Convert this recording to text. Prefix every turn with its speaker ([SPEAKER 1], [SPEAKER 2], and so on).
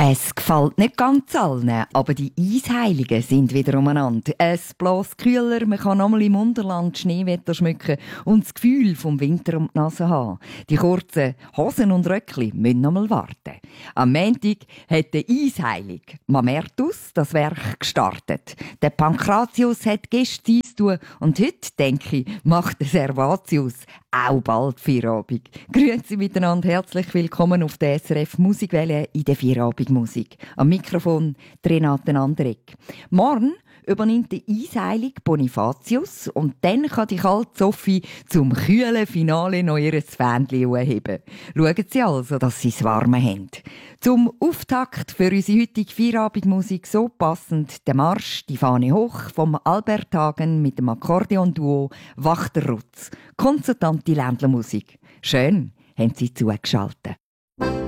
[SPEAKER 1] Es gefällt nicht ganz allen, aber die Eisheiligen sind wieder umeinander. Es bläst kühler, man kann einmal im Unterland Schneewetter schmücken und das Gefühl vom Winter um die Nase haben. Die kurzen Hosen und Röckli müssen noch mal warten. Am Montag hat der Eisheilig Mamertus das Werk gestartet. Der Pankratius hat gestern zu tun und heute, denke ich, macht der Servatius auch bald Feierabend. Grüezi miteinander, herzlich willkommen auf der SRF Musikwelle in der Feierabendmusik. Am Mikrofon Renate Andreck. Morgen übernimmt der Eisheilig Bonifatius und dann kann die kalte Sophie zum kühlen Finale noch ihr Fähnchen heben. Schauen Sie also, dass Sie es warm haben. Zum Auftakt für unsere heutige Feierabendmusik so passend der Marsch, die Fahne hoch vom Albert Hagen mit dem Akkordeon-Duo Wachterrutz. Konzertante Ländlermusik. Schön, haben Sie zugeschaltet.